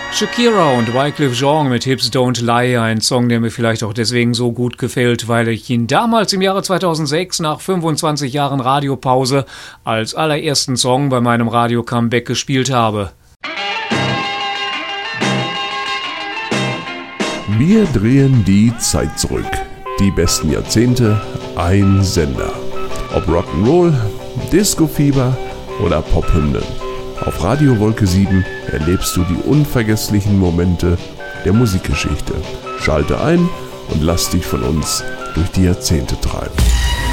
Shakira und Wyclef Jean mit Hips Don't Lie, ein Song, der mir vielleicht auch deswegen so gut gefällt, weil ich ihn damals im Jahre 2006 nach 25 Jahren Radiopause als allerersten Song bei meinem Radio-Comeback gespielt habe. Wir drehen die Zeit zurück. Die besten Jahrzehnte, ein Sender. Ob Rock'n'Roll, Disco-Fieber oder Pophymnen. Auf Radio Wolke 7 erlebst du die unvergesslichen Momente der Musikgeschichte. Schalte ein und lass dich von uns durch die Jahrzehnte treiben.